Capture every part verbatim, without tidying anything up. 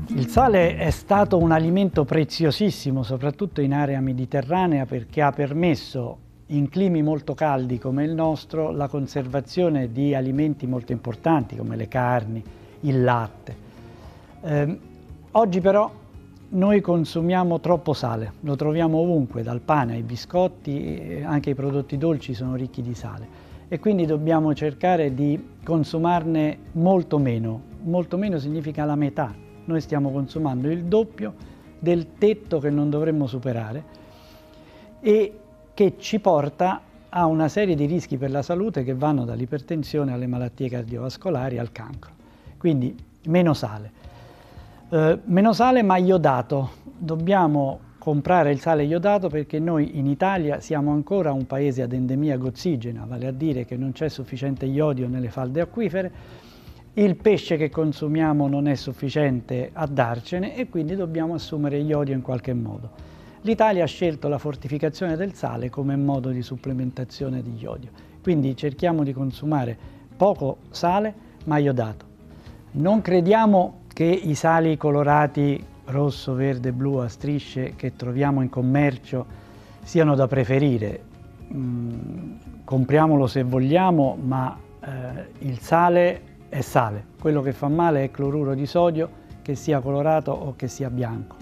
Il sale è stato un alimento preziosissimo, soprattutto in area mediterranea, perché ha permesso, in climi molto caldi come il nostro, la conservazione di alimenti molto importanti come le carni, il latte. Eh, oggi però noi consumiamo troppo sale, lo troviamo ovunque, dal pane ai biscotti, anche i prodotti dolci sono ricchi di sale e quindi dobbiamo cercare di consumarne molto meno. Molto meno significa la metà. Noi stiamo consumando il doppio del tetto che non dovremmo superare e che ci porta a una serie di rischi per la salute che vanno dall'ipertensione alle malattie cardiovascolari al cancro. Quindi meno sale. Eh, meno sale ma iodato. Dobbiamo comprare il sale iodato perché noi in Italia siamo ancora un paese ad endemia gozzigena, vale a dire che non c'è sufficiente iodio nelle falde acquifere. Il pesce che consumiamo non è sufficiente a darcene e quindi dobbiamo assumere iodio in qualche modo. L'Italia ha scelto la fortificazione del sale come modo di supplementazione di iodio, quindi cerchiamo di consumare poco sale ma iodato. Non crediamo che i sali colorati rosso, verde, blu a strisce che troviamo in commercio siano da preferire. Mm, compriamolo se vogliamo, ma eh, il sale è sale. Quello che fa male è cloruro di sodio, che sia colorato o che sia bianco.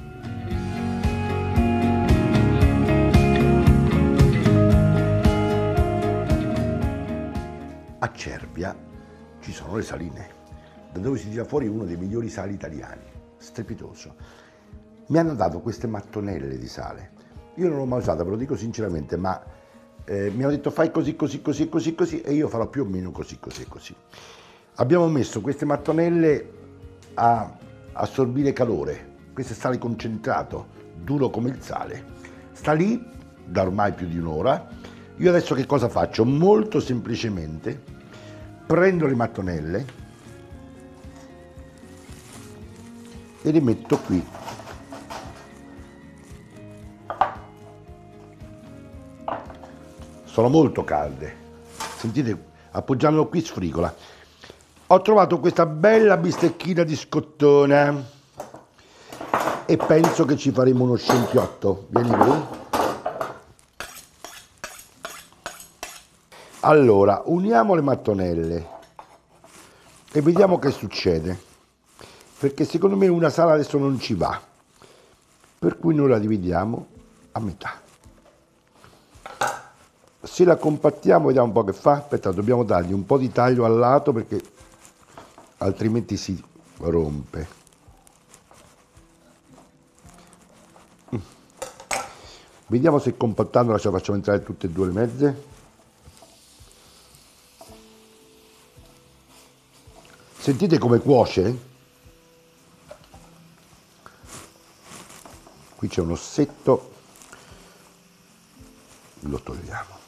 A Cervia ci sono le saline, da dove si tira fuori uno dei migliori sali italiani, strepitoso. Mi hanno dato queste mattonelle di sale. Io non l'ho mai usata, ve lo dico sinceramente, ma eh, mi hanno detto fai così, così, così, così, così e io farò più o meno così, così, così. Abbiamo messo queste mattonelle a assorbire calore, questo è sale concentrato, duro come il sale. Sta lì da ormai più di un'ora. Io adesso che cosa faccio? Molto semplicemente prendo le mattonelle e le metto qui. Sono molto calde, sentite, appoggiandolo qui sfrigola. Ho trovato questa bella bistecchina di scottone e penso che ci faremo uno scempiotto. Vieni qui. Allora, uniamo le mattonelle e vediamo che succede, perché secondo me una sala adesso non ci va, per cui noi la dividiamo a metà. Se la compattiamo vediamo un po' che fa. Aspetta, dobbiamo dargli un po' di taglio al lato perché altrimenti si rompe. Mm. Vediamo se compattandola ce la facciamo entrare tutte e due le mezze. Sentite come cuoce? Qui c'è un ossetto, lo togliamo.